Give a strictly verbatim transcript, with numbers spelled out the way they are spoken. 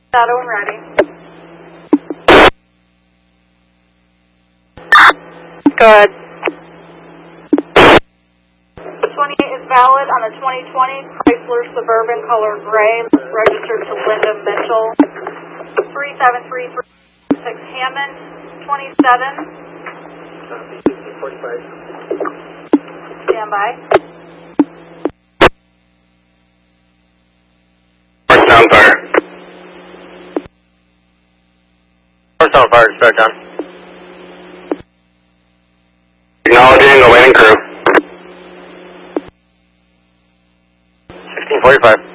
Shadow and ready. Good. twenty-eight is valid on a twenty twenty Chrysler Suburban color gray, registered to Linda Mitchell, three seven three three six Hammond, twenty-seven. forty-five. Stand by. Northbound fire. Northbound fire, start down. Acknowledging the landing crew. sixteen forty-five.